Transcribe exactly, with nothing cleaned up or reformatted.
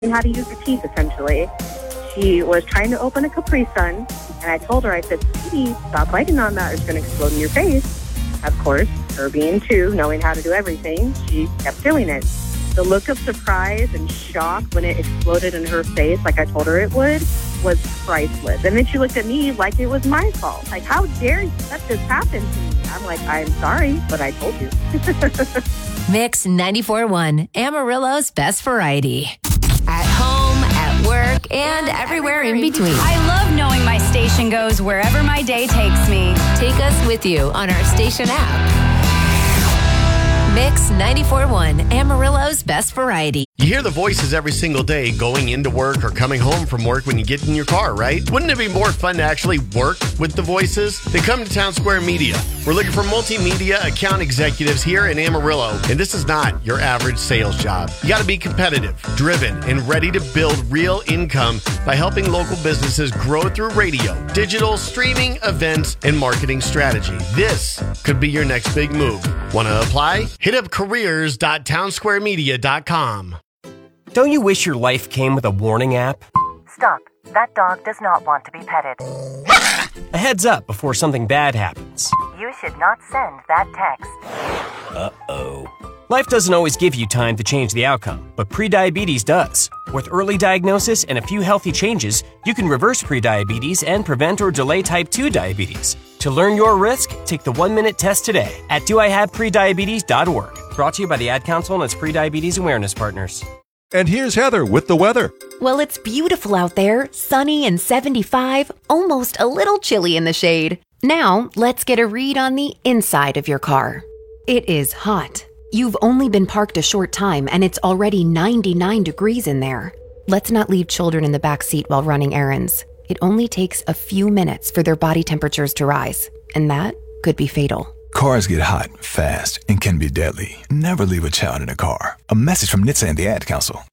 how to use her teeth, essentially. She was trying to open a Capri Sun, and I told her, I said, sweetie, stop biting on that, or it's going to explode in your face. Of course, her being two, knowing how to do everything, she kept doing it. The look of surprise and shock when it exploded in her face, like I told her it would, was priceless. And then she looked at me like it was my fault. Like, how dare you let this happen to me? I'm like, I'm sorry, but I told you. Mix ninety-four point one, Amarillo's best variety. At home, at work, and everywhere in between. I love knowing my station goes wherever my day takes me. Take us with you on our station app. Mix ninety-four point one, Amarillo's best variety. You hear the voices every single day going into work or coming home from work when you get in your car, right? Wouldn't it be more fun to actually work with the voices? Then come to Town Square Media. We're looking for multimedia account executives here in Amarillo, and this is not your average sales job. You got to be competitive, driven, and ready to build real income by helping local businesses grow through radio, digital, streaming, events, and marketing strategy. This could be your next big move. Want to apply? Hit up careers dot town square media dot com. Don't you wish your life came with a warning app? Stop. That dog does not want to be petted. A heads up before something bad happens. You should not send that text. Uh-oh. Life doesn't always give you time to change the outcome, but prediabetes does. With early diagnosis and a few healthy changes, you can reverse prediabetes and prevent or delay type two diabetes. To learn your risk, take the one-minute test today at do I have prediabetes dot org. Brought to you by the Ad Council and its prediabetes awareness partners. And here's Heather with the weather. Well, it's beautiful out there, sunny and seventy-five, almost a little chilly in the shade. Now, let's get a read on the inside of your car. It is hot. You've only been parked a short time and it's already ninety-nine degrees in there. Let's not leave children in the back seat while running errands. It only takes a few minutes for their body temperatures to rise, and that could be fatal. Cars get hot, fast, and can be deadly. Never leave a child in a car. A message from N H T S A and the Ad Council.